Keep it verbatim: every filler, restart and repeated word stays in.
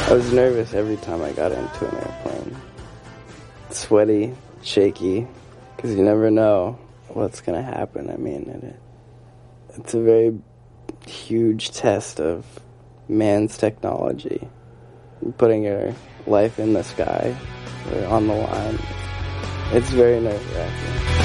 I was nervous every time I got into an airplane. Sweaty, shaky, because you never know what's going to happen. I mean, it, it's a very huge test of man's technology. Putting your life in the sky or on the line. It's very nerve-wracking.